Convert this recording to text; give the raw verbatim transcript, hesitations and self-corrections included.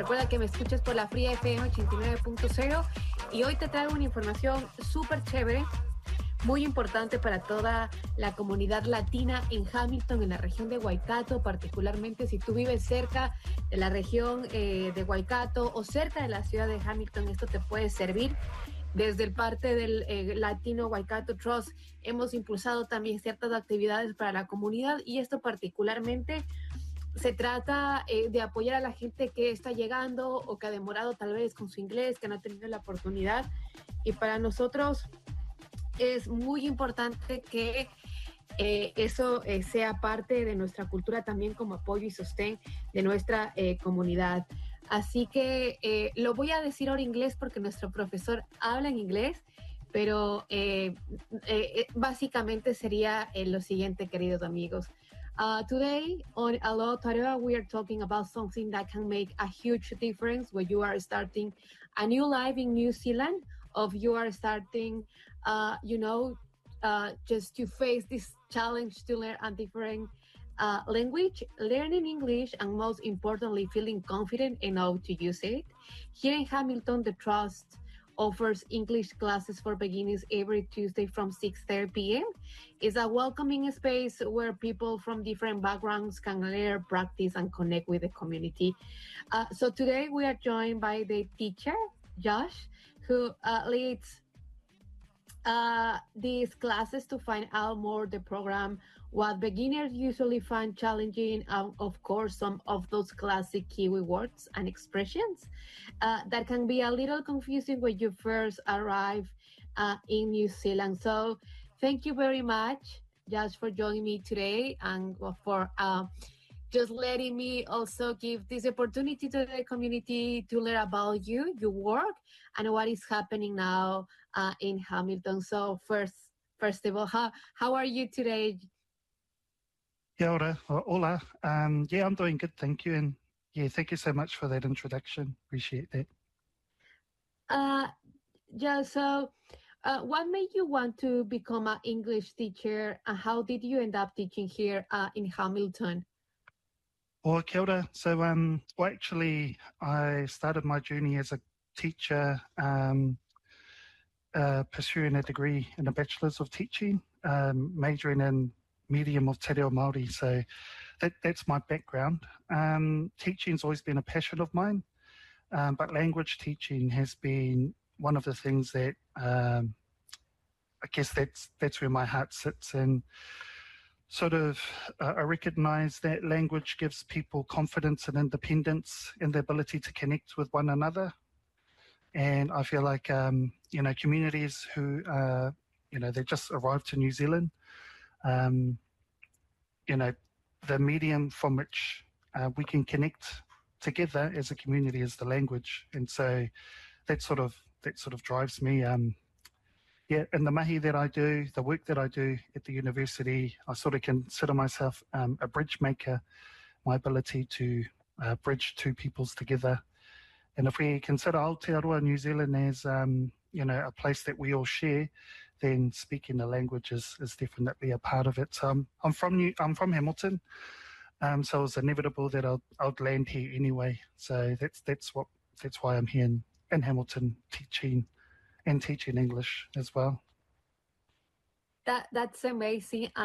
Recuerda que me escuchas por la Fría F M ochenta y nueve punto cero y hoy te traigo una información súper chévere, muy importante para toda la comunidad latina en Hamilton, en la región de Waikato, particularmente si tú vives cerca de la región eh, de Waikato o cerca de la ciudad de Hamilton, esto te puede servir. Desde el parte del eh, Latino Waikato Trust hemos impulsado también ciertas actividades para la comunidad y esto particularmente se trata eh, de apoyar a la gente que está llegando o que ha demorado tal vez con su inglés, que no ha tenido la oportunidad. Y para nosotros es muy importante que eh, eso eh, sea parte de nuestra cultura también como apoyo y sostén de nuestra eh, comunidad. Así que eh, lo voy a decir ahora en inglés porque nuestro profesor habla en inglés, pero eh, eh, básicamente sería eh, lo siguiente, queridos amigos. Uh, today on Alo Tarea, we are talking about something that can make a huge difference when you are starting a new life in New Zealand, or you are starting, uh, you know, uh, just to face this challenge to learn a different uh, language, learning English, and most importantly, feeling confident enough to use it. Here in Hamilton, the Trust offers English classes for beginners every Tuesday from six thirty p.m. It's a welcoming space where people from different backgrounds can learn, practice, and connect with the community. Uh, so today we are joined by the teacher, Josh, who uh, leads uh, these classes to find out more the program, what beginners usually find challenging, um, of course, some of those classic Kiwi words and expressions uh, that can be a little confusing when you first arrive uh, in New Zealand. So thank you very much, Josh, for joining me today and for uh, just letting me also give this opportunity to the community to learn about you, your work, and what is happening now uh, in Hamilton. So first, first of all, how, how are you today? Kia ora, or hola. Um, yeah, I'm doing good, thank you. And yeah, thank you so much for that introduction. Appreciate that. Uh, yeah, so uh, what made you want to become an English teacher, and how did you end up teaching here uh, in Hamilton? Or kia ora. So, um, well, actually, I started my journey as a teacher, um, uh, pursuing a degree in a Bachelor's of Teaching, um, majoring in medium of Te Reo Māori. So that, that's my background. Um, teaching's always been a passion of mine, um, but language teaching has been one of the things that um, I guess that's that's where my heart sits. And sort of uh, I recognise that language gives people confidence and independence and the ability to connect with one another. And I feel like, um, you know, communities who, uh, you know, they just arrived to New Zealand, um, you know, the medium from which uh, we can connect together as a community is the language. And so that sort of, that sort of drives me. Um, yeah, in the mahi that I do, the work that I do at the university, I sort of consider myself um, a bridge maker, my ability to uh, bridge two peoples together. And if we consider Aotearoa New Zealand as, um, you know, a place that we all share, then speaking the language is, is definitely a part of it. So I'm, I'm from New, I'm from Hamilton, um, so it was inevitable that I'd, I'd land here anyway. So that's that's what that's why I'm here in, in Hamilton teaching and teaching English as well. That that's amazing.